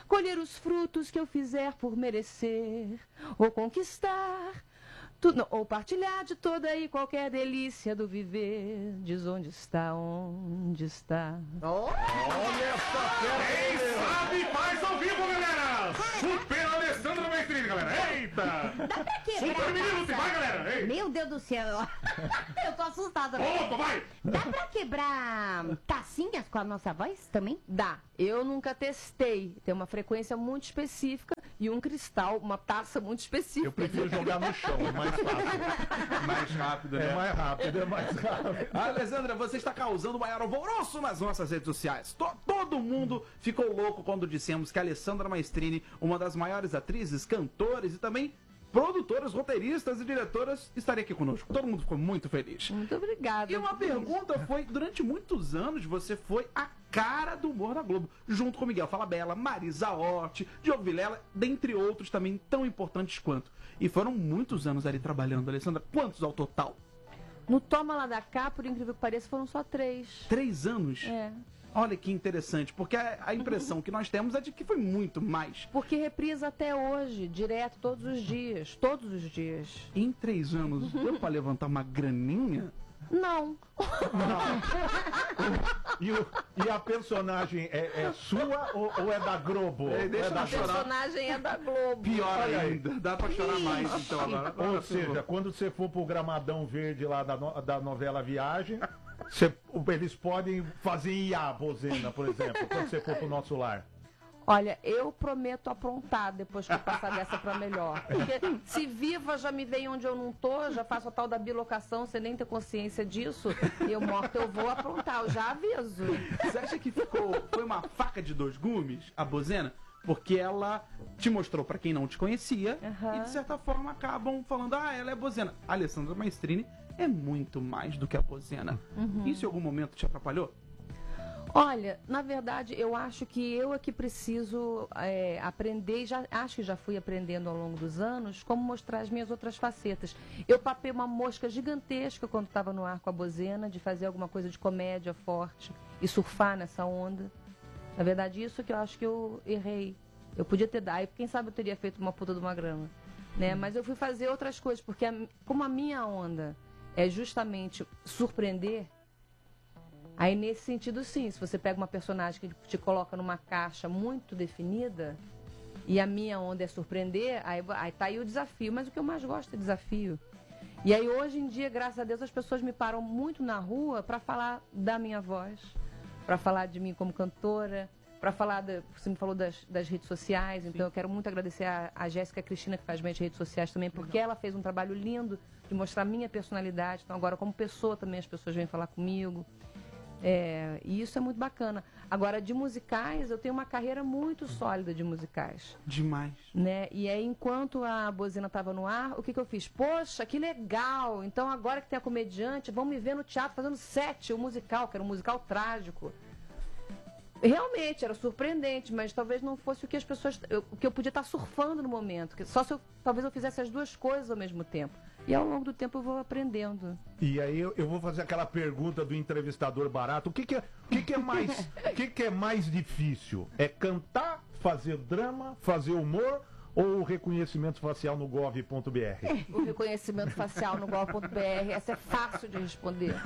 colher os frutos que eu fizer por merecer, ou conquistar, ou partilhar de toda e qualquer delícia do viver. Diz onde está, onde está. Olha essa fera! Quem sabe faz ao vivo, galera! Super Alessandra Maestrini, galera! Eita! Dá pra quebrar. Super Minuto, vai, galera! Ei. Meu Deus do céu. Eu tô assustada. Opa, vai! Dá pra quebrar tacinhas com a nossa voz também? Dá. Eu nunca testei. Tem uma frequência muito específica e um cristal, uma taça muito específica. Eu prefiro jogar no chão, é mais fácil. Mais rápido, né? É mais rápido, é mais rápido. Alessandra, você está causando o maior alvoroço nas nossas redes sociais. Todo mundo ficou louco quando dissemos que a Alessandra Maestrini, uma das maiores atrizes, cantores e também produtoras, roteiristas e diretoras, estaria aqui conosco. Todo mundo ficou muito feliz. Muito obrigada. E uma pergunta foi, durante muitos anos, você foi a cara do humor da Globo, junto com Miguel Falabella, Marisa Hort, Diogo Vilela, dentre outros também tão importantes quanto. E foram muitos anos ali trabalhando, Alessandra. Quantos ao total? No Toma Lá da Cá, por incrível que pareça, foram só 3. 3 anos? É. Olha que interessante, porque a impressão que nós temos é de que foi muito mais. Porque reprisa até hoje, direto, todos os dias. Todos os dias. Em 3 anos, deu pra levantar uma graninha? Não. E a personagem é sua ou é da Globo? Deixa É da eu A chorar. personagem é da Globo. Pior Olha aí. ainda, dá pra chorar mais então agora. Ou seja, quando você for pro gramadão verde lá da novela Viagem, eles podem fazer IA, Bozena, por exemplo, quando você for pro Nosso Lar. Olha, eu prometo aprontar depois que eu passar dessa pra melhor. Porque se viva já me vem onde eu não tô, já faço a tal da bilocação sem nem ter consciência disso, eu morta eu vou aprontar, eu já aviso. Você acha que foi uma faca de 2 gumes, a Bozena? Porque ela te mostrou pra quem não te conhecia Aham. e de certa forma acabam falando, ela é Bozena. A Alessandra Maestrini é muito mais do que a Bozena. Isso em algum momento te atrapalhou? Olha, na verdade, eu acho que eu é que preciso aprender, e acho que já fui aprendendo ao longo dos anos, como mostrar as minhas outras facetas. Eu papei uma mosca gigantesca quando estava no ar com a Bozena, de fazer alguma coisa de comédia forte e surfar nessa onda. Na verdade, isso que eu acho que eu errei. Eu podia ter dado, quem sabe eu teria feito uma puta de uma grama. Né? Mas eu fui fazer outras coisas, porque como a minha onda é justamente surpreender, aí nesse sentido sim, se você pega uma personagem que te coloca numa caixa muito definida, e a minha onda é surpreender, aí tá aí o desafio. Mas o que eu mais gosto é desafio. E aí hoje em dia, graças a Deus, as pessoas me param muito na rua para falar da minha voz, para falar de mim como cantora, para falar, você me falou das redes sociais, então eu quero muito agradecer a Jéssica Cristina, que faz minhas redes sociais também, porque ela fez um trabalho lindo de mostrar a minha personalidade. Então agora como pessoa também as pessoas vêm falar comigo. E isso é muito bacana. Agora, de musicais, eu tenho uma carreira muito sólida de musicais. Demais. Né? E aí, enquanto a Bozena estava no ar, o que eu fiz? Poxa, que legal! Então, agora que tem a comediante, vamos me ver no teatro fazendo 7, o musical, que era um musical trágico. Realmente, era surpreendente, mas talvez não fosse o que as pessoas... o que eu podia estar surfando no momento. Só se talvez eu fizesse as duas coisas ao mesmo tempo. E ao longo do tempo eu vou aprendendo. E aí eu vou fazer aquela pergunta do entrevistador barato. O que é mais difícil? É cantar, fazer drama, fazer humor ou o reconhecimento facial no gov.br? O reconhecimento facial no gov.br, essa é fácil de responder.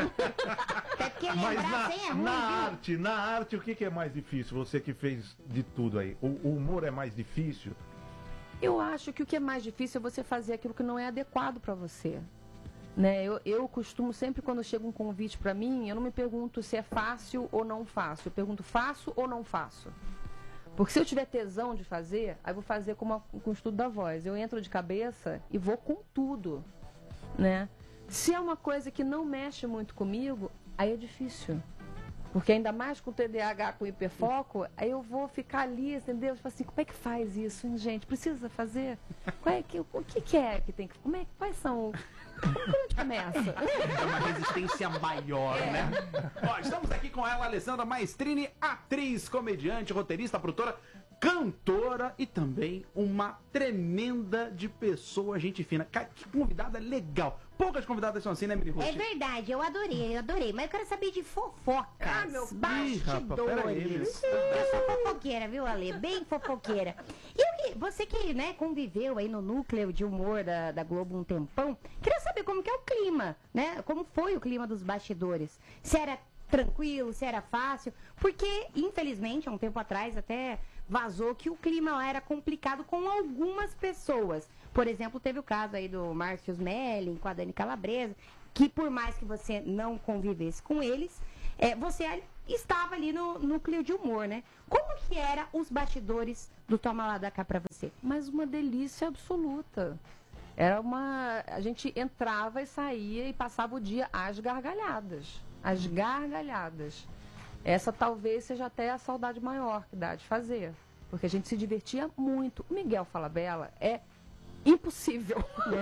Até porque Mas lembrar sem é ruim, viu? na arte, o que é mais difícil? Você que fez de tudo aí. O humor é mais difícil? Eu acho que o que é mais difícil é você fazer aquilo que não é adequado para você. Né? Eu costumo sempre, quando chega um convite para mim, eu não me pergunto se é fácil ou não faço. Eu pergunto, faço ou não faço? Porque se eu tiver tesão de fazer, aí eu vou fazer com o estudo da voz. Eu entro de cabeça e vou com tudo. Né? Se é uma coisa que não mexe muito comigo, aí é difícil. Porque ainda mais com TDAH, com hiperfoco, aí eu vou ficar ali, entendeu? Tipo assim, como é que faz isso, hein, gente? Precisa fazer? O que é que tem que... Quais são... Por onde começa? É uma resistência maior, né? Ó, estamos aqui com ela, Alessandra Maestrini, atriz, comediante, roteirista, produtora. cantora e também uma tremenda de pessoa, gente fina. Cara, que convidada legal. Poucas convidadas são assim, né, Miri Ruth? É verdade, eu adorei. Mas eu quero saber de fofocas, bastidores. Eu sou fofoqueira, viu, Ale? Bem fofoqueira. E você que, né, conviveu aí no núcleo de humor da Globo um tempão, queria saber como que é o clima, né? Como foi o clima dos bastidores? Se era tranquilo, se era fácil? Porque, infelizmente, há um tempo atrás até vazou que o clima lá era complicado com algumas pessoas. Por exemplo, teve o caso aí do Márcio Smelling com a Dani Calabresa, que por mais que você não convivesse com eles, você estava ali no núcleo de humor, né? Como que era os bastidores do Toma Lá da Cá pra você? Mas uma delícia absoluta. A gente entrava e saía e passava o dia às gargalhadas. Às gargalhadas. Essa talvez seja até a saudade maior que dá de fazer. Porque a gente se divertia muito. O Miguel Falabella é impossível.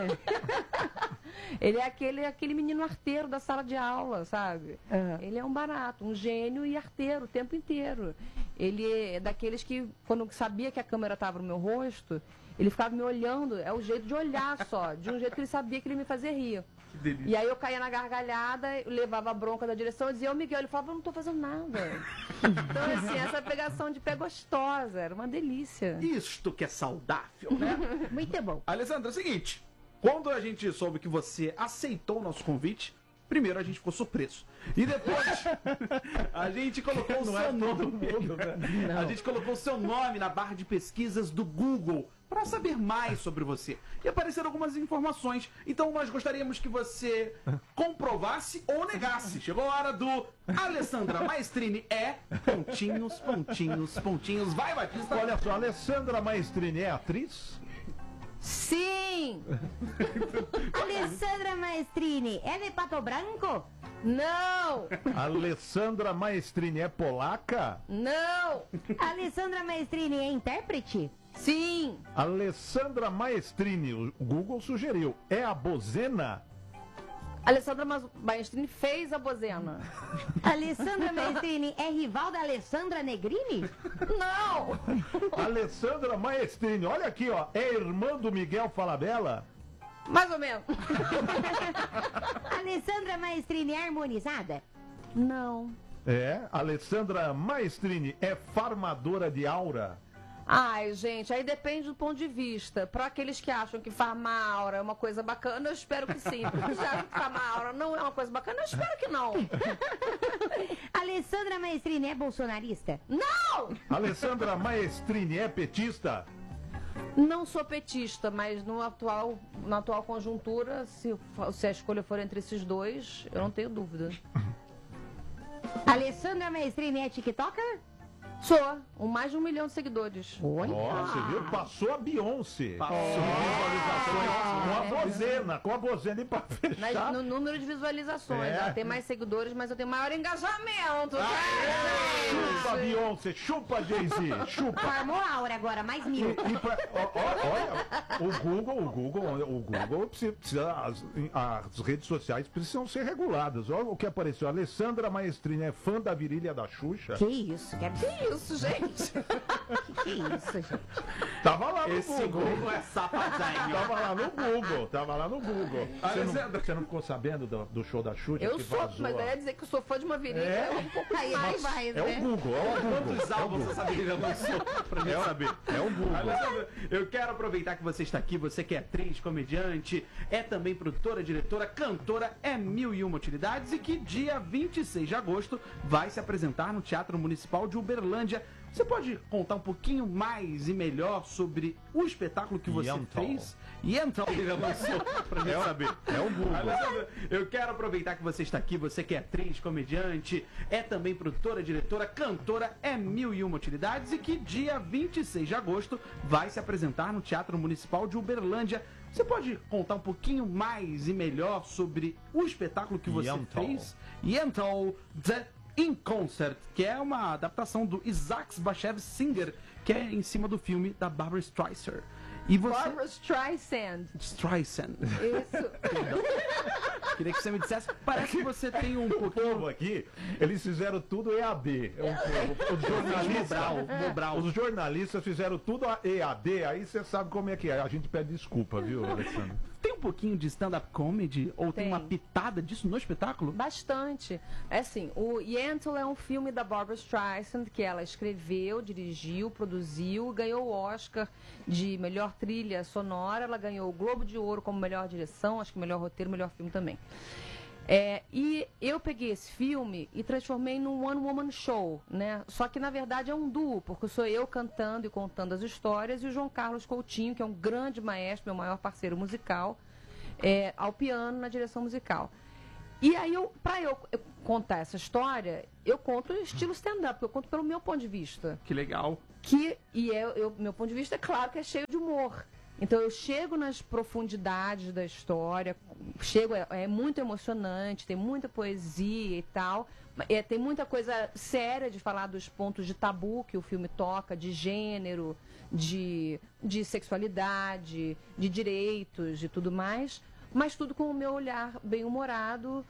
Ele é aquele menino arteiro da sala de aula, sabe? Ele é um barato, um gênio e arteiro o tempo inteiro. Ele é daqueles que, quando sabia que a câmera estava no meu rosto, ele ficava me olhando, é o jeito de olhar só, de um jeito que ele sabia que ele me fazia rir. Que delícia. E aí eu caía na gargalhada, levava a bronca da direção e dizia, ô Miguel, ele falava, eu não tô fazendo nada. Então, assim, essa pegação de pé gostosa, era uma delícia. Isto que é saudável, né? Muito bom. Alessandra, é o seguinte, quando a gente soube que você aceitou o nosso convite, primeiro a gente ficou surpreso. E depois a gente colocou o seu nome. A gente colocou o seu nome na barra de pesquisas do Google para saber mais sobre você. E apareceram algumas informações. Então nós gostaríamos que você comprovasse ou negasse. Chegou a hora do Alessandra Maestrini pontinhos. Vai, Batista. Olha só, Alessandra Maestrini é atriz? Sim! Alessandra Maestrini, é de Pato Branco? Não! Alessandra Maestrini é polaca? Não! Alessandra Maestrini é intérprete? Sim! Alessandra Maestrini, o Google sugeriu, é a Bozena? Alessandra Maestrini fez a Bozena. Alessandra Maestrini é rival da Alessandra Negrini? Não! Alessandra Maestrini, olha aqui, ó, é irmã do Miguel Falabella? Mais ou menos. Alessandra Maestrini é harmonizada? Não. Alessandra Maestrini é farmadora de aura? Ai, gente, aí depende do ponto de vista. Para aqueles que acham que farmar aura é uma coisa bacana, eu espero que sim. Para aqueles que acham que farmar aura não é uma coisa bacana, eu espero que não. Alessandra Maestrini é bolsonarista? Não! Alessandra Maestrini é petista? Não sou petista, mas na atual conjuntura, se a escolha for entre esses dois, eu não tenho dúvida. Alessandra Maestrini é tiktoker? Sou, com mais de 1 milhão de seguidores. Nossa, viu? Passou a Beyoncé. Passou. Visualizações com a Bozena e pra fechar. No número de visualizações. Ela tem mais seguidores, mas eu tenho maior engajamento. Chupa Beyoncé, chupa Jay-Z, chupa. Farmou aura agora, mais 1.000. Olha, o Google precisa, as redes sociais precisam ser reguladas. Olha o que apareceu. Alessandra Maestrini é fã da virilha da Xuxa. Que isso, quero dizer. Que isso, gente? Que isso, gente? Tava lá no Esse Google. Google é safadinho. Tava lá no Google. Você não ficou sabendo do show da Xuxa? Eu que sou, vazou mas daí é dizer que eu sou fã de uma virilha. É? Um pouco Aí mais. vai, É né? o Google, Quantos álbuns essa menina lançou? É o Google. Alessandra, eu quero aproveitar que você está aqui, você que é atriz, comediante, é também produtora, diretora, cantora, é 1001 utilidades e que dia 26 de agosto vai se apresentar no Teatro Municipal de Uberlândia. Você pode contar um pouquinho mais e melhor sobre o espetáculo que você fez? E então, ele lançou pra mim saber. É o Google. Alessandra, eu quero aproveitar que você está aqui, você que é atriz, comediante, é também produtora, diretora, cantora, é 1001 utilidades e que dia 26 de agosto vai se apresentar no Teatro Municipal de Uberlândia. Você pode contar um pouquinho mais e melhor sobre o espetáculo que você fez? E então, The In Concert, que é uma adaptação do Isaac Bashevis Singer, que é em cima do filme da Barbra Streisand. E você... Barbra Streisand. Streisand. Isso. Queria que você me dissesse. Parece que você tem um O povo pouquinho... aqui, eles fizeram tudo EAD. Os jornalistas fizeram tudo EAD, aí você sabe como é que é. A gente pede desculpa, viu, Alessandro? Tem um pouquinho de stand-up comedy? Ou tem uma pitada disso no espetáculo? Bastante. É assim, o Yentl é um filme da Barbra Streisand que ela escreveu, dirigiu, produziu, ganhou o Oscar de melhor trilha sonora, ela ganhou o Globo de Ouro como melhor direção, acho que melhor roteiro, melhor filme também. E eu peguei esse filme e transformei num One Woman Show, né? Só que na verdade é um duo, porque sou eu cantando e contando as histórias e o João Carlos Coutinho, que é um grande maestro, meu maior parceiro musical, ao piano na direção musical. E aí, para eu contar essa história, eu conto estilo stand-up, porque eu conto pelo meu ponto de vista. Que legal. Meu ponto de vista, é claro que é cheio de humor. Então eu chego nas profundidades da história, é muito emocionante, tem muita poesia e tal, tem muita coisa séria de falar dos pontos de tabu que o filme toca, de gênero, de sexualidade, de direitos e tudo mais, mas tudo com o meu olhar bem humorado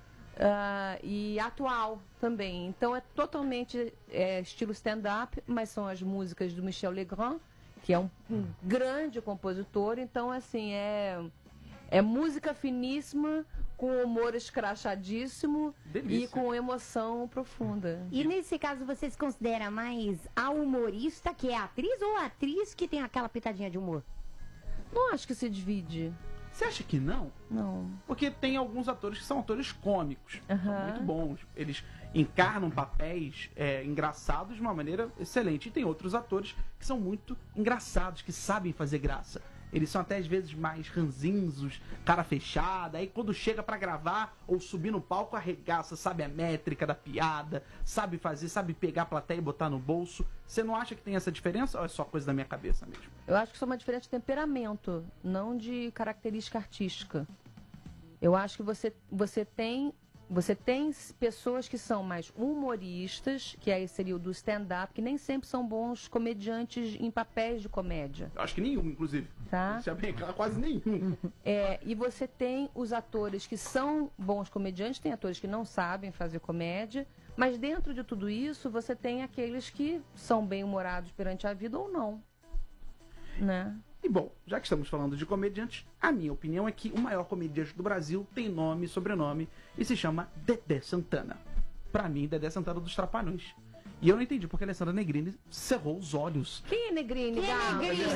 e atual também. Então é totalmente estilo stand-up, mas são as músicas do Michel Legrand, que é um grande compositor, então assim, é música finíssima, com humor escrachadíssimo. Delícia. E com emoção profunda. E nesse caso, você se considera mais a humorista, que é a atriz, ou a atriz que tem aquela pitadinha de humor? Não acho que se divide, Você acha que não? não. Porque tem alguns atores que são atores cômicos. São Aham. muito bons. Eles encarnam papéis engraçados de uma maneira excelente. E tem outros atores que são muito engraçados, que sabem fazer graça. Eles são até às vezes mais ranzinzos, cara fechada. Aí quando chega pra gravar ou subir no palco, arregaça, sabe a métrica da piada, sabe pegar a plateia e botar no bolso. Você não acha que tem essa diferença ou é só coisa da minha cabeça mesmo? Eu acho que isso é uma diferença de temperamento, não de característica artística. Eu acho que você tem pessoas que são mais humoristas, que aí seria o do stand-up, que nem sempre são bons comediantes em papéis de comédia. Eu acho que nenhum, inclusive. Tá. Isso é bem claro, quase nenhum. E você tem os atores que são bons comediantes, tem atores que não sabem fazer comédia, mas dentro de tudo isso você tem aqueles que são bem humorados perante a vida ou não, né? E bom, já que estamos falando de comediantes, a minha opinião é que o maior comediante do Brasil tem nome e sobrenome e se chama Dedé Santana. Pra mim, Dedé Santana dos Trapalhões. E eu não entendi porque a Alessandra Negrini cerrou os olhos. Quem é Negrini? Quem é Gal? Negrini?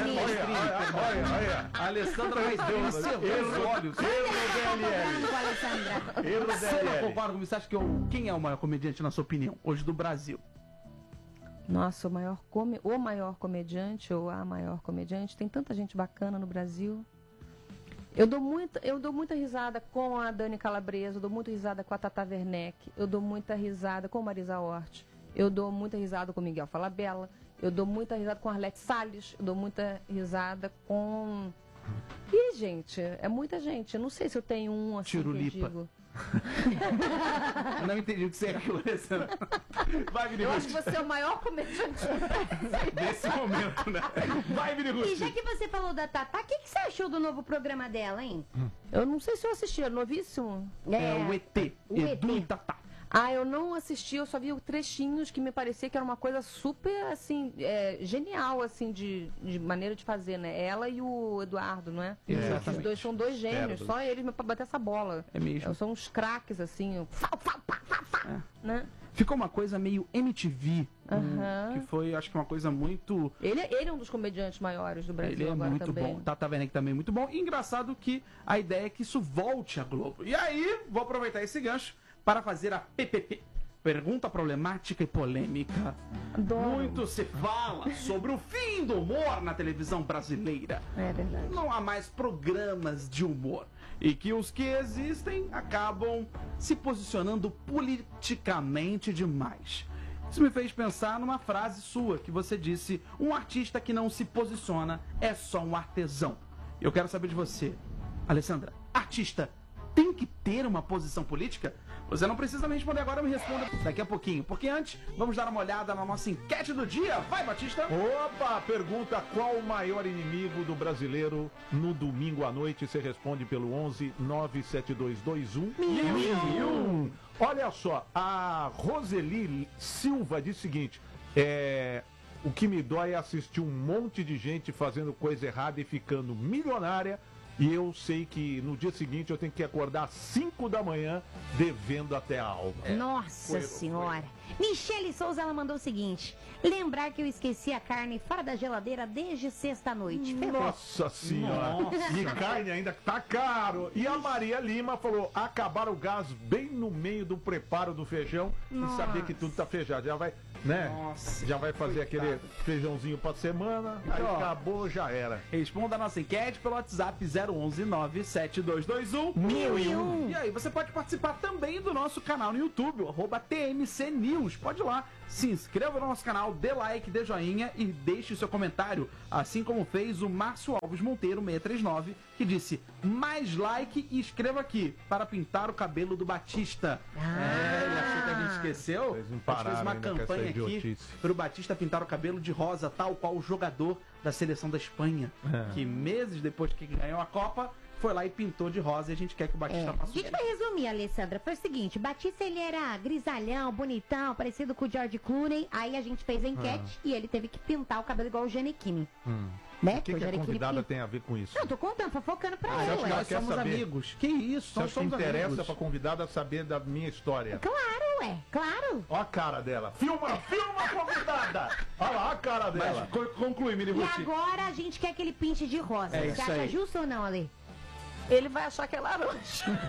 Olha. A Alessandra Negrini cerrou os olhos. Concordando com a Alessandra. Você não concorda comigo? Você acha que quem é o maior comediante, na sua opinião, hoje do Brasil? Nossa, o maior comediante ou a maior comediante. Tem tanta gente bacana no Brasil. Eu dou muita risada com a Dani Calabresa, eu dou muita risada com a Tata Werneck, eu dou muita risada com a Marisa Hort, eu dou muita risada com o Miguel Falabella, eu dou muita risada com a Arlete Salles, eu dou muita risada com... Ih, gente, é muita gente. Eu não sei se eu tenho um assim Tirulipa. que eu digo. Eu não entendi o que você é aquilo, Alessandra. Vai, Vini Eu acho que Ruth. você é o maior comediante. Nesse momento, né? Vai, Vini E Ruth. já que você falou da Tatá, o que você achou do novo programa dela, hein? Eu não sei se eu assisti, é novíssimo. É o ET. O Edu ET. e Tatá. Eu não assisti, eu só vi trechinhos que me parecia que era uma coisa super, assim, genial, assim, de maneira de fazer, né? Ela e o Eduardo, não é? Exatamente. Os dois são dois gênios, só eles pra bater essa bola. É mesmo. São uns craques, assim, né? Ficou uma coisa meio MTV, Aham. que foi, acho que uma coisa muito... Ele é um dos comediantes maiores do Brasil Ele é agora muito também. bom. Tata Werneck também é muito bom. E engraçado que a ideia é que isso volte à Globo. E aí, vou aproveitar esse gancho para fazer a PPP. Pergunta problemática e polêmica. Adoro. Muito se fala sobre o fim do humor na televisão brasileira. É verdade. Não há mais programas de humor. E que os que existem acabam se posicionando politicamente demais. Isso me fez pensar numa frase sua, que você disse: um artista que não se posiciona é só um artesão. Eu quero saber de você, Alessandra, artista tem que ter uma posição política? Você não precisa me responder agora, me responda daqui a pouquinho. Porque antes, vamos dar uma olhada na nossa enquete do dia. Vai, Batista! Opa, pergunta qual o maior inimigo do brasileiro no domingo à noite. Você responde pelo 11 97221 1001. Olha só, a Roseli Silva diz o seguinte: o que me dói é assistir um monte de gente fazendo coisa errada e ficando milionária. E eu sei que no dia seguinte eu tenho que acordar às 5 da manhã devendo até a alma. Nossa Senhora. Michele Souza, ela mandou o seguinte: lembrar que eu esqueci a carne fora da geladeira desde sexta-noite. Nossa Senhora. E carne ainda tá caro. E a Maria Lima falou: acabar o gás bem no meio do preparo do feijão e saber que tudo tá feijado. Já vai, né? Nossa, já vai fazer aquele feijãozinho pra semana. Aí Ó, acabou, já era. Responda a nossa enquete pelo WhatsApp 011 97221 1001. E aí, você pode participar também do nosso canal no YouTube, o @TMC News. Pode ir lá, se inscreva no nosso canal, dê like, dê joinha e deixe o seu comentário, assim como fez o Márcio Alves Monteiro 639, que disse: mais like e escreva aqui para pintar o cabelo do Batista. Ele achou que a gente esqueceu. Vocês não A gente pararam fez uma ainda com essa campanha aqui idiotice. para o Batista pintar o cabelo de rosa, tal qual o jogador da seleção da Espanha, que meses depois que ganhou a Copa, foi lá e pintou de rosa, e a gente quer que o Batista A faça gente vai resumir, Alessandra. Foi o seguinte: Batista, ele era grisalhão, bonitão, parecido com o George Clooney. Aí a gente fez a enquete e ele teve que pintar o cabelo igual o Giannichini. Né? O que, que a convidada tem a ver com isso? Não, tô contando, fofocando pra Você acha ela. que ela Nós quer somos saber? amigos. Que isso, Você nós acha que somos interessa amigos. pra convidada saber da minha história? Claro, claro. Ó a cara dela. Filma, convidada! Olha lá a cara dela. Mas conclui, E Miributi. agora a gente quer que ele pinte de rosa. É Você isso acha aí. justo ou não, Ale? Ele vai achar que é laranja.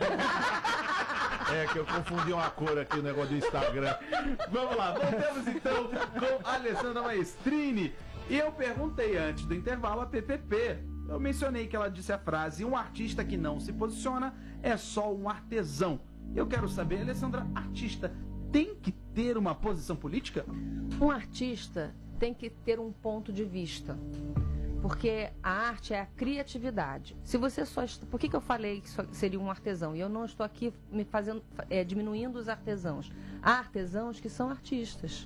É que eu confundi uma cor aqui no negócio do Instagram. Vamos lá, voltamos então com a Alessandra Maestrini. E eu perguntei antes do intervalo a PPP. Eu mencionei que ela disse a frase: um artista que não se posiciona é só um artesão. Eu quero saber, Alessandra, artista tem que ter uma posição política? Um artista tem que ter um ponto de vista. Porque a arte é a criatividade. Se você só por que eu falei que só seria um artesão? E eu não estou aqui me fazendo diminuindo os artesãos. Há artesãos que são artistas.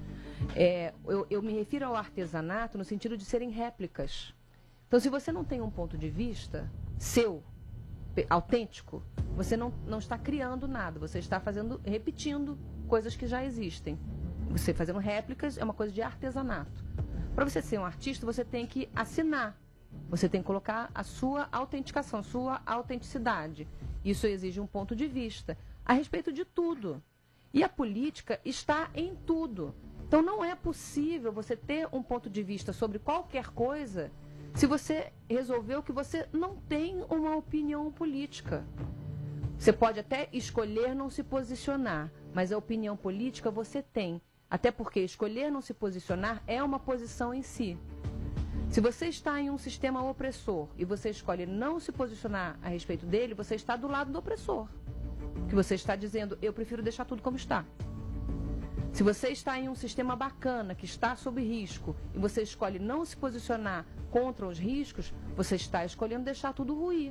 Eu me refiro ao artesanato no sentido de serem réplicas. Então, se você não tem um ponto de vista seu, autêntico, você não está criando nada. Você está repetindo coisas que já existem. Você fazendo réplicas é uma coisa de artesanato. Para você ser um artista, você tem que assinar. Você tem que colocar a sua autenticação, a sua autenticidade. Isso exige um ponto de vista a respeito de tudo. E a política está em tudo. Então não é possível você ter um ponto de vista sobre qualquer coisa se você resolveu que você não tem uma opinião política. Você pode até escolher não se posicionar, mas a opinião política você tem. Até porque escolher não se posicionar é uma posição em si. Se você está em um sistema opressor e você escolhe não se posicionar a respeito dele, você está do lado do opressor. Que você está dizendo: eu prefiro deixar tudo como está. Se você está em um sistema bacana, que está sob risco, e você escolhe não se posicionar contra os riscos, você está escolhendo deixar tudo ruir.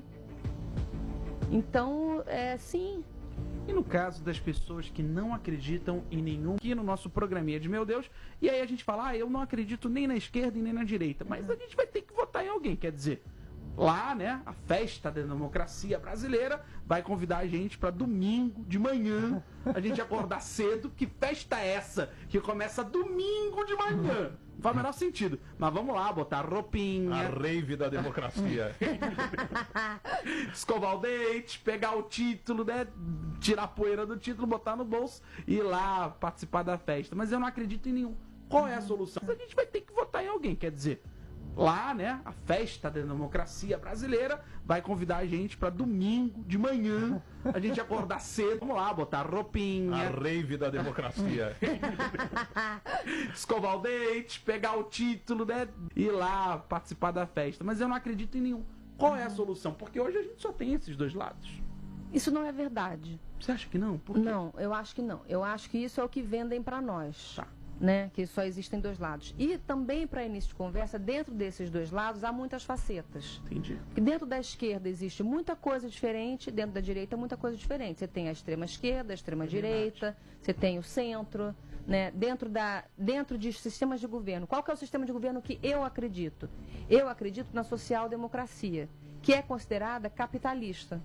Então, sim. E no caso das pessoas que não acreditam em nenhum, aqui no nosso programinha de Meu Deus, e aí a gente fala: eu não acredito nem na esquerda e nem na direita, mas a gente vai ter que votar em alguém, quer dizer, lá, né, a festa da democracia brasileira vai convidar a gente para domingo de manhã, a gente acordar cedo. Que festa é essa que começa domingo de manhã? Não faz o menor sentido. Mas vamos lá, botar A roupinha, rave da democracia. escovar o dente, pegar o título, né? Tirar a poeira do título, botar no bolso e ir lá participar da festa. Mas eu não acredito em nenhum. Qual é a solução? A gente vai ter que votar em alguém, quer dizer, lá, né, a festa da democracia brasileira vai convidar a gente para domingo de manhã, a gente acordar cedo, vamos lá, botar A roupinha, rave da democracia. escovar o dente, pegar o título, né? Ir lá participar da festa. Mas eu não acredito em nenhum. Qual é a solução? Porque hoje a gente só tem esses dois lados. Isso não é verdade. Você acha que não? Por quê? Não, eu acho que não. Eu acho que isso é o que vendem para nós. Tá. né? Que só existem dois lados. E também, para início de conversa, dentro desses dois lados há muitas facetas. Entendi. Porque dentro da esquerda existe muita coisa diferente, dentro da direita muita coisa diferente. Você tem a extrema esquerda, a extrema direita, você tem o centro, né? Dentro de sistemas de governo. Qual que é o sistema de governo que eu acredito? Eu acredito na social-democracia, que é considerada capitalista.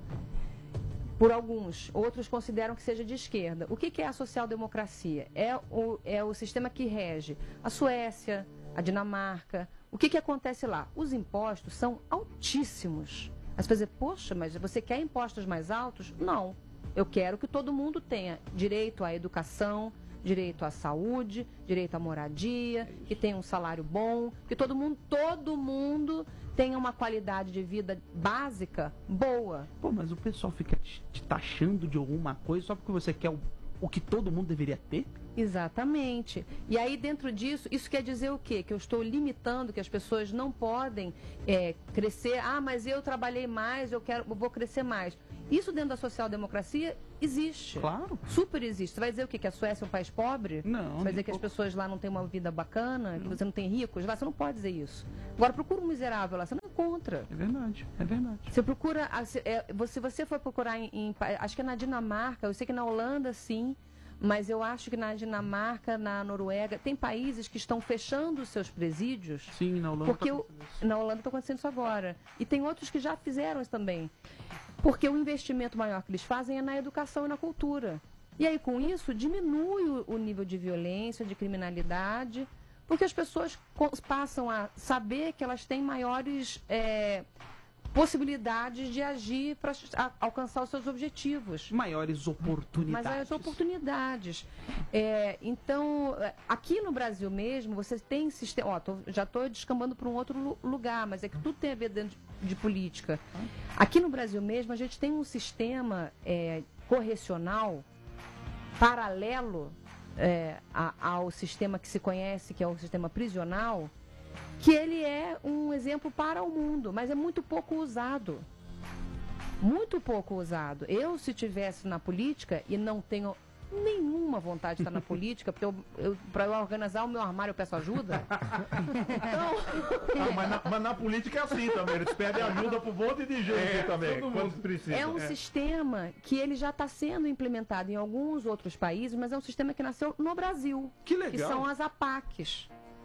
Por alguns, outros consideram que seja de esquerda. O que é a social-democracia? É o sistema que rege a Suécia, a Dinamarca. O que acontece lá? Os impostos são altíssimos. As pessoas dizem, poxa, mas você quer impostos mais altos? Não. Eu quero que todo mundo tenha direito à educação, direito à saúde, direito à moradia, que tenha um salário bom, que todo mundo tenha uma qualidade de vida básica boa. Pô, mas o pessoal fica te taxando de alguma coisa só porque você quer o que todo mundo deveria ter? Exatamente. E aí, dentro disso, isso quer dizer o quê? Que eu estou limitando, que as pessoas não podem crescer. Ah, mas eu trabalhei mais, eu vou crescer mais. Isso dentro da social-democracia existe. Claro. Super existe. Você vai dizer o quê? Que a Suécia é um país pobre? Não. Você vai dizer que as pessoas lá não têm uma vida bacana? Que você não tem ricos lá? Você não pode dizer isso. Agora, procura um miserável lá, você não encontra. É verdade, é verdade. Você procura... Se você for procurar acho que é na Dinamarca, eu sei que na Holanda, sim, mas eu acho que na Dinamarca, na Noruega, tem países que estão fechando os seus presídios. Sim, na Holanda. Porque na Holanda está acontecendo isso agora. E tem outros que já fizeram isso também. Porque o investimento maior que eles fazem é na educação e na cultura. E aí, com isso, diminui o nível de violência, de criminalidade, porque as pessoas passam a saber que elas têm maiores possibilidades de agir para alcançar os seus objetivos. Maiores oportunidades. Maiores oportunidades. Então, aqui no Brasil mesmo, você tem sistema... já estou descambando para um outro lugar, mas é que tudo tem a ver dentro de política. Aqui no Brasil mesmo, a gente tem um sistema correcional paralelo ao sistema que se conhece, que é o sistema prisional, que ele é um exemplo para o mundo, mas é muito pouco usado. Muito pouco usado. Eu, se estivesse na política, e não tenho nenhuma vontade de estar na política, porque para eu organizar o meu armário eu peço ajuda. Então... mas na política é assim também, eles pedem ajuda para um monte de gente também, quando precisa. É um sistema que ele já está sendo implementado em alguns outros países, mas é um sistema que nasceu no Brasil. Que legal. Que são as APACs.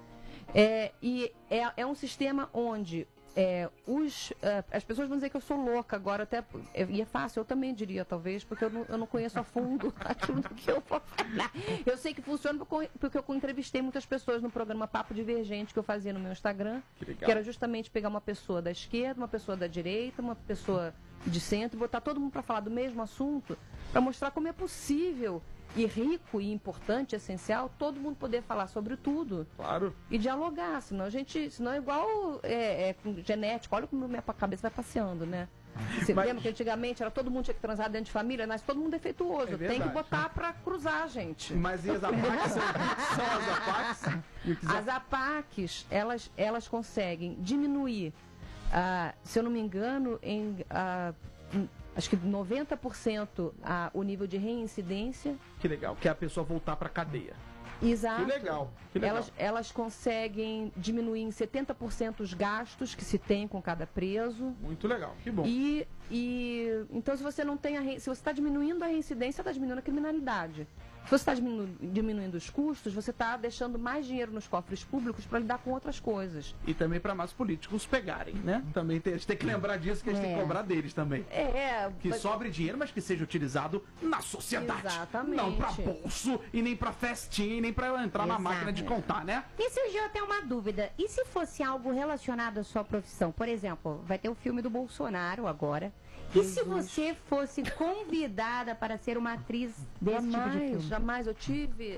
É um sistema onde as pessoas vão dizer que eu sou louca agora, e é fácil, eu também diria, talvez, porque eu não conheço a fundo aquilo que eu vou falar. Eu sei que funciona porque eu entrevistei muitas pessoas no programa Papo Divergente que eu fazia no meu Instagram, que era justamente pegar uma pessoa da esquerda, uma pessoa da direita, uma pessoa de centro, e botar todo mundo para falar do mesmo assunto, para mostrar como é possível e rico e importante, essencial, todo mundo poder falar sobre tudo. Claro. E dialogar, senão é igual com genética. Olha como minha cabeça vai passeando, né? Você lembra que antigamente era todo mundo tinha que transar dentro de família, mas todo mundo defeituoso. Tem que botar pra cruzar, gente. Mas e as APACs? São as APACs? As APACs, elas conseguem diminuir, se eu não me engano, acho que 90% o nível de reincidência. Que legal, que é a pessoa voltar para cadeia. Exato. Que legal. Que legal. Elas conseguem diminuir em 70% os gastos que se tem com cada preso. Muito legal, que bom. Então, se você não tem se você está diminuindo a reincidência, está diminuindo a criminalidade. Se você está diminuindo os custos, você está deixando mais dinheiro nos cofres públicos para lidar com outras coisas. E também para mais políticos pegarem, né? Também a gente tem que lembrar disso, que a gente tem que cobrar deles também. Que sobre dinheiro, mas que seja utilizado na sociedade. Exatamente. Não para bolso, e nem para festinha, e nem para entrar na máquina de contar, né? E surgiu até uma dúvida. E se fosse algo relacionado à sua profissão? Por exemplo, vai ter o filme do Bolsonaro agora. E se você fosse convidada para ser uma atriz desse tipo de filme? Jamais. Eu tive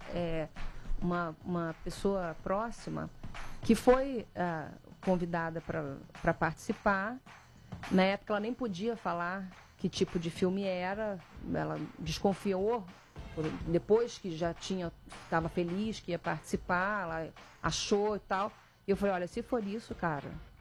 uma pessoa próxima que foi convidada para participar. Na época ela nem podia falar que tipo de filme era. Ela desconfiou. Depois que já estava feliz que ia participar, ela achou e tal. E eu falei, olha, se for isso, cara,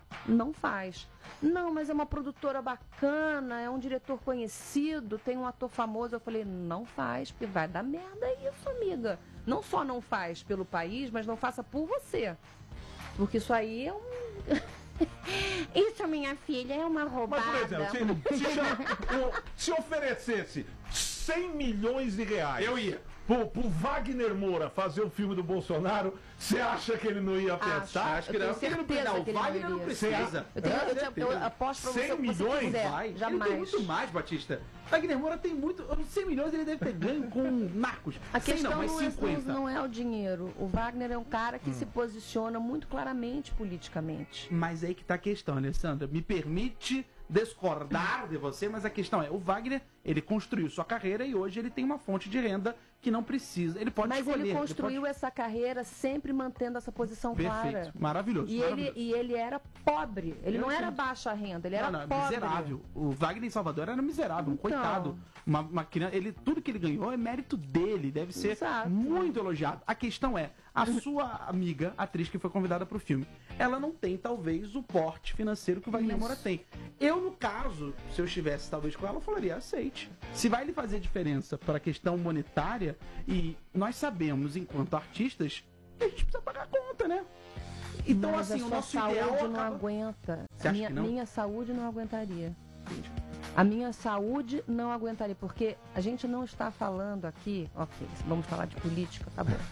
não faz. Não, mas é uma produtora bacana, é um diretor conhecido, tem um ator famoso. Eu falei, não faz, porque vai dar merda isso, amiga. Não só não faz pelo país, mas não faça por você. Porque isso aí é um... Isso, minha filha, é uma roubada. Mas, por exemplo, se oferecesse 100 milhões de reais... Eu ia. Pro Wagner Moura fazer o filme do Bolsonaro, você acha que ele não ia pensar? Acho que Eu tenho não. Porque ele não certeza precisa. que O ele Wagner não iria. precisa. Eu aposto pra você 100 o que você milhões, quiser. Vai. Ele Jamais. tem muito mais, Batista. Wagner Moura tem muito. 100 milhões ele deve ter ganho com narcos. A 100 questão não, mas não, 50. não é o dinheiro. O Wagner é um cara que se posiciona muito claramente politicamente. Mas aí que tá a questão, Alessandra. Me permite discordar de você, mas a questão é, o Wagner, ele construiu sua carreira e hoje ele tem uma fonte de renda que não precisa. Ele pode Mas escolher. ele construiu essa carreira sempre mantendo essa posição clara. Perfeito. Maravilhoso. maravilhoso. E ele era pobre. Ele Eu não era entendo. baixa renda, ele era Não, pobre. miserável. O Wagner em Salvador era miserável, um Então. coitado. Uma criança, tudo que ele ganhou é mérito dele, deve ser Exato. muito elogiado. A questão é, a sua amiga, atriz que foi convidada para o filme, ela não tem, talvez, o porte financeiro que o Wagner Moura tem. Eu, no caso, se eu estivesse, talvez, com ela, eu falaria, aceite. Se vai lhe fazer diferença para a questão monetária, e nós sabemos, enquanto artistas, que a gente precisa pagar a conta, né? Então, Mas assim, a o sua nosso saúde ideal não acaba... aguenta. Você acha que não? Minha saúde não aguentaria. A minha saúde não aguentaria, porque a gente não está falando aqui, ok, vamos falar de política, tá bom.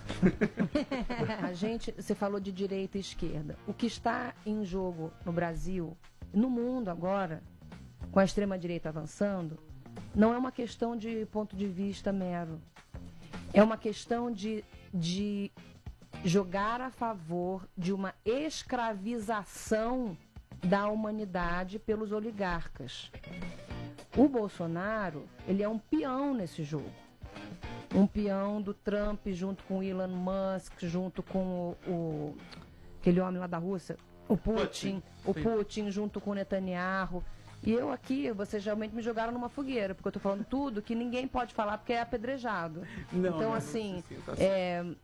Você falou de direita e esquerda. O que está em jogo no Brasil, no mundo agora, com a extrema-direita avançando, não é uma questão de ponto de vista mero. É uma questão de jogar a favor de uma escravização da humanidade pelos oligarcas. O Bolsonaro, ele é um peão nesse jogo. Um peão do Trump junto com o Elon Musk, junto com aquele homem lá da Rússia, o Putin. O Putin junto com o Netanyahu. E eu aqui, vocês realmente me jogaram numa fogueira, porque eu tô falando tudo que ninguém pode falar porque é apedrejado. Não, então, não, assim, tá certo.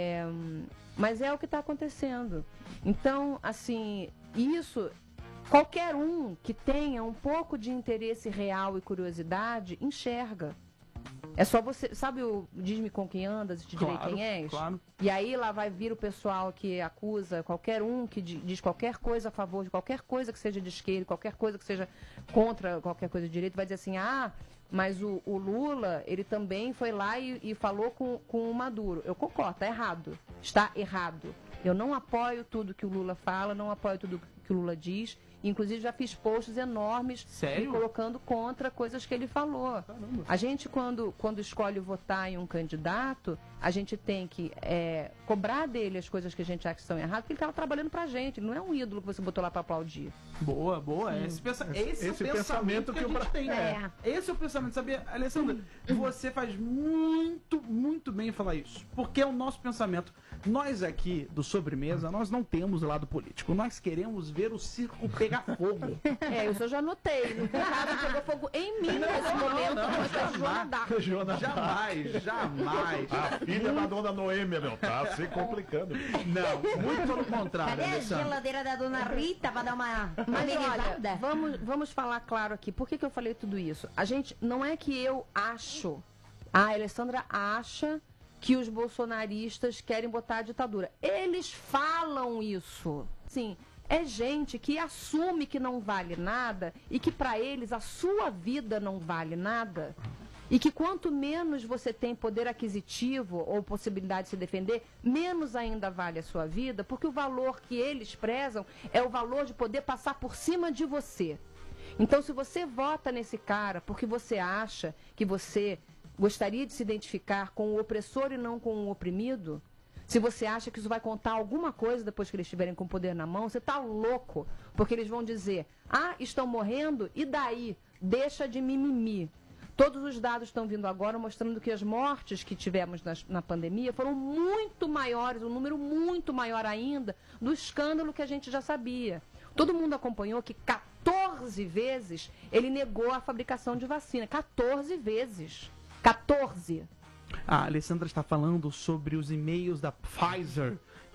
mas é o que está acontecendo. Então, assim, isso, qualquer um que tenha um pouco de interesse real e curiosidade, enxerga. É só você, sabe o Diz-me com quem andas e te direi quem és? Claro. E aí lá vai vir o pessoal que acusa qualquer um que diz qualquer coisa a favor de qualquer coisa que seja de esquerda, qualquer coisa que seja contra qualquer coisa de direita, vai dizer assim, mas o Lula, ele também foi lá e falou com o Maduro. Eu concordo, está errado. Está errado. Eu não apoio tudo que o Lula fala, não apoio tudo que o Lula diz. Inclusive, já fiz posts enormes Sério? me colocando contra coisas que ele falou. Caramba. A gente, quando escolhe votar em um candidato, a gente tem que cobrar dele as coisas que a gente acha que são erradas, porque ele estava trabalhando pra gente. Ele não é um ídolo que você botou lá para aplaudir. Boa. Esse é o pensamento que a gente tem. É. Esse é o pensamento, sabia? Alessandra, você faz muito, muito bem em falar isso. Porque é o nosso pensamento. Nós aqui, do Sobremesa, nós não temos lado político. Nós queremos ver o circo pegar fogo. Isso eu já notei. No caso, pegou fogo em mim nesse momento. Mas a Joana dá. Jamais. A filha da dona Noêmia, meu, tá se complicando. Não, muito pelo contrário, Cadê a Alessandra. geladeira da dona Rita pra dar uma Mas olha, amenizada? vamos falar claro aqui. Por que eu falei tudo isso? A gente, não é que eu acho, a Alessandra acha que os bolsonaristas querem botar a ditadura. Eles falam isso. Sim, é gente que assume que não vale nada e que para eles a sua vida não vale nada. E que quanto menos você tem poder aquisitivo ou possibilidade de se defender, menos ainda vale a sua vida, porque o valor que eles prezam é o valor de poder passar por cima de você. Então, se você vota nesse cara porque você acha que você gostaria de se identificar com o opressor e não com o oprimido, se você acha que isso vai contar alguma coisa depois que eles estiverem com o poder na mão, você está louco, porque eles vão dizer, estão morrendo, e daí? Deixa de mimimi. Todos os dados estão vindo agora mostrando que as mortes que tivemos na pandemia foram muito maiores, um número muito maior ainda do escândalo que a gente já sabia. Todo mundo acompanhou que 14 vezes ele negou a fabricação de vacina. 14 vezes. 14. A Alessandra está falando sobre os e-mails da Pfizer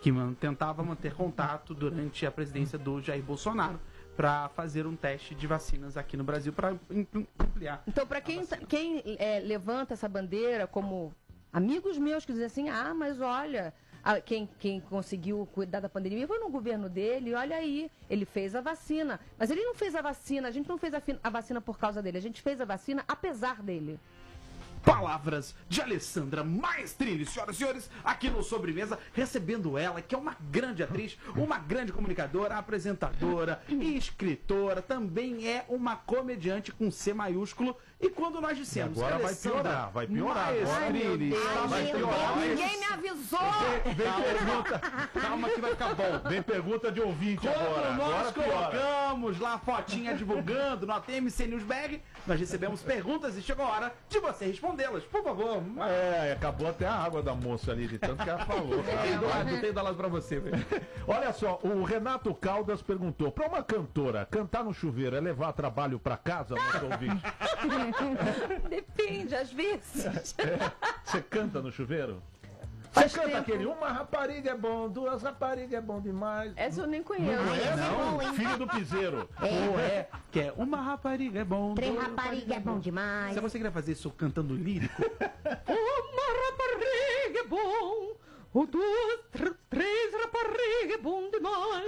que tentava manter contato durante a presidência do Jair Bolsonaro para fazer um teste de vacinas aqui no Brasil para ampliar. Então, para quem levanta essa bandeira, como amigos meus que dizem assim, mas olha, quem conseguiu cuidar da pandemia foi no governo dele, olha aí, ele fez a vacina. Mas ele não fez a vacina, a gente não fez a vacina por causa dele, a gente fez a vacina apesar dele. Palavras de Alessandra Maestrini, senhoras e senhores, aqui no Sobremesa, recebendo ela, que é uma grande atriz, uma grande comunicadora, apresentadora e escritora, também é uma comediante com C maiúsculo. E quando nós dissemos agora que vai piorar, vai piorar. Maestrini, Vai piorar. Ninguém me avisou! Vem pergunta. calma que vai ficar bom. Vem pergunta de ouvinte agora. Como nós Agora piora. colocamos lá a fotinha divulgando no ATMC Newsbag, nós recebemos perguntas e chegou a hora de você respondê-las. Por favor. Acabou até a água da moça ali, de tanto que ela falou. Eu tenho dólares pra você, velho. Olha só, o Renato Caldas perguntou, pra uma cantora, cantar no chuveiro é levar trabalho pra casa, nosso ouvinte? Depende, às vezes. Você canta no chuveiro? Faz Você canta tempo. aquele, uma rapariga é bom, duas raparigas é bom demais. Essa eu nem conheço. Não, filho do piseiro. Ou que é uma rapariga é bom. Três duas rapariga é bom demais. Você conseguiria fazer isso cantando lírico? Uma rapariga é bom, o duas, três rapariga é bom demais.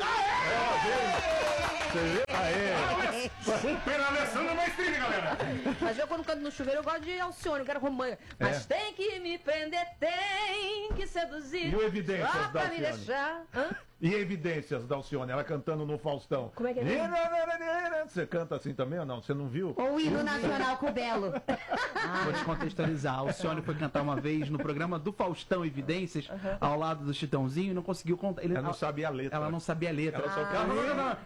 Você vê? Aê. Super Alessandra Maestrini, galera. Mas eu quando canto no chuveiro eu gosto de Alcione, eu quero romântica. Mas tem que me prender, tem que seduzir. E o Evidências só pra da me Alcione? deixar. Hã? E Evidências da Alcione, ela cantando no Faustão. Como é que é? Você canta assim também ou não? Você não viu? Ou o hino nacional com o Belo. Vou te contextualizar. O Alcione foi cantar uma vez no programa do Faustão Evidências, ao lado do Chitãozinho, e não conseguiu contar. Ela não sabia a letra. Ela não sabia a letra. Ela só ficava...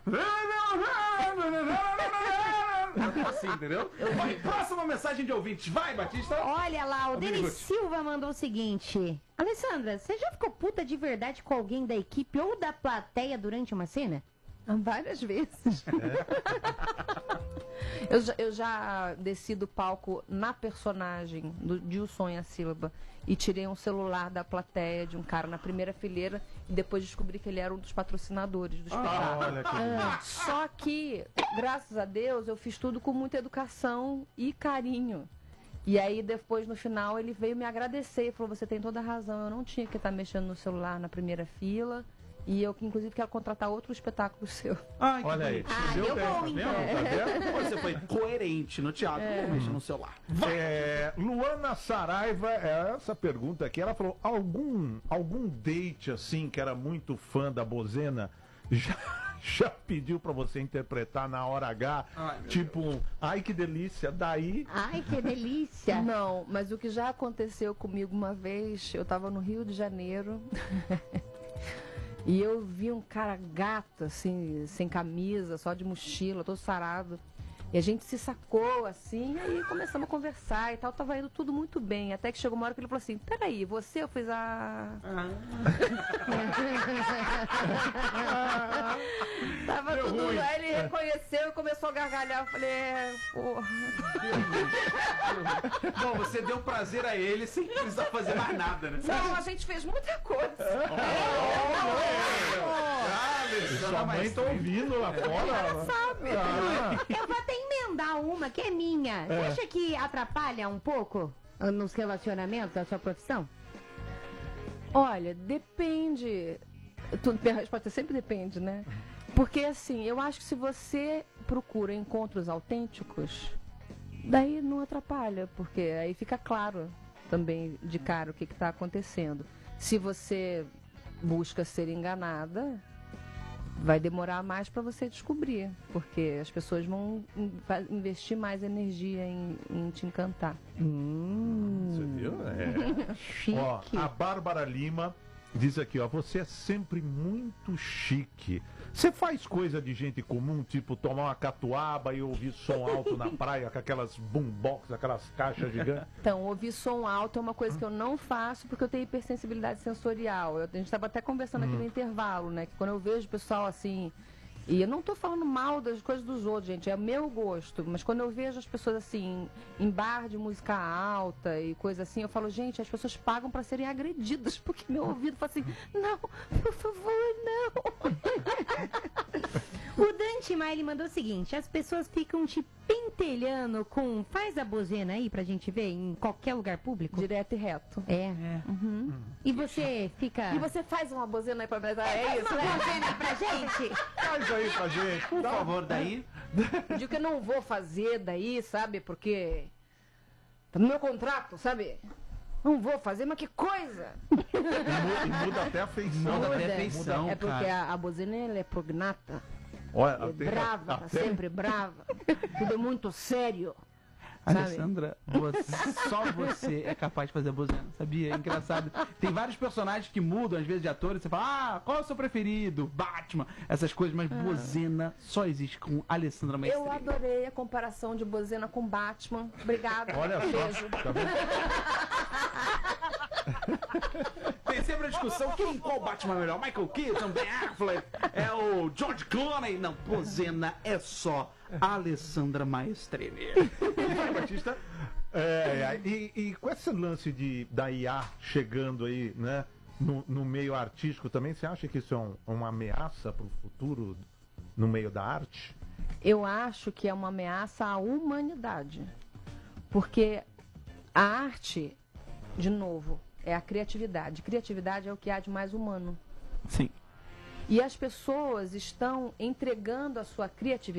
Assim, entendeu? Vai, próxima mensagem de ouvintes. Vai, Batista. Olha lá, o Amigo. Denis Silva mandou o seguinte. Alessandra, você já ficou puta de verdade com alguém da equipe ou da plateia durante uma cena? Várias vezes. Eu já desci do palco na personagem de O Sonho e a Sílaba e tirei um celular da plateia de um cara na primeira fileira e depois descobri que ele era um dos patrocinadores do espetáculo. Olha que Só que, graças a Deus, eu fiz tudo com muita educação e carinho. E aí, depois, no final, ele veio me agradecer e falou, você tem toda a razão, eu não tinha que estar mexendo no celular na primeira fila. E eu, inclusive, quero contratar outro espetáculo seu. Ai, que Olha aí. bonito. Ah, deu bom, Tá então. vendo? Você foi coerente no teatro, não mexa no celular. Luana Saraiva, essa pergunta aqui, ela falou, algum date assim, que era muito fã da Bozena, já pediu pra você interpretar na hora H, Ai, meu tipo, ai que delícia, daí... Ai, que delícia. Não, mas o que já aconteceu comigo uma vez, eu estava no Rio de Janeiro e eu vi um cara gato, assim, sem camisa, só de mochila, todo sarado. E a gente se sacou, assim, e aí começamos a conversar e tal, tava indo tudo muito bem. Até que chegou uma hora que ele falou assim, peraí, você? Eu fiz Tava tudo ruim. aí, ele reconheceu e começou a gargalhar. Eu falei, porra. Bom, você deu prazer a ele sem precisar fazer mais nada, né? Não, a gente fez muita coisa. Sua mãe tá ouvindo lá fora. Sabe? Eu vou até emendar uma que é minha. Você acha que atrapalha um pouco nos relacionamentos da sua profissão? Olha, depende. Minha resposta sempre depende, né? Porque assim, eu acho que se você procura encontros autênticos, daí não atrapalha, porque aí fica claro também de cara o que está acontecendo. Se você busca ser enganada, vai demorar mais para você descobrir, porque as pessoas vão investir mais energia em te encantar. Você viu? Ó, a Bárbara Lima diz aqui, ó, você é sempre muito chique. Você faz coisa de gente comum, tipo tomar uma catuaba e ouvir som alto na praia com aquelas boombox, aquelas caixas gigantes? Então, ouvir som alto é uma coisa que eu não faço porque eu tenho hipersensibilidade sensorial. A gente estava até conversando aqui no intervalo, né? Que quando eu vejo o pessoal assim, E eu não tô falando mal das coisas dos outros, gente, é meu gosto. Mas quando eu vejo as pessoas assim, em bar de música alta e coisa assim, eu falo, gente, as pessoas pagam pra serem agredidas, porque meu ouvido fala assim, não, por favor, não. O Dante Maile mandou o seguinte: as pessoas ficam te pentelhando com faz a bozena aí pra gente ver em qualquer lugar público? Direto e reto. É. E você fica. E você faz uma bozena aí pra mim? faz uma bozena pra gente? Faz aí pra gente. Por favor, daí. Digo que eu não vou fazer daí, sabe? Porque tá no meu contrato, sabe? Não vou fazer, mas que coisa! E muda até a feição. Muda até a feição, É porque cara. a bozena ela é prognata. Olha, É brava, tá sempre brava. Tudo é muito sério. Sabe? Alessandra, só você é capaz de fazer a bozena, sabia? É engraçado. Tem vários personagens que mudam, às vezes, de atores. Você fala, qual é o seu preferido? Batman, essas coisas. Mas bozena só existe com Alessandra Maestrini. Eu adorei a comparação de bozena com Batman. Obrigada. Olha Beijo. só. Tá vendo? Tem sempre a discussão, qual Batman é melhor? Michael Keaton, Ben Affleck, é o George Clooney. Não, bozena é só Alessandra Maestrini. Batista, e com esse lance da IA chegando aí, né, no meio artístico também, você acha que isso é uma ameaça para o futuro no meio da arte? Eu acho que é uma ameaça à humanidade. Porque a arte, de novo, é a criatividade. Criatividade é o que há de mais humano. Sim. E as pessoas estão entregando a sua criatividade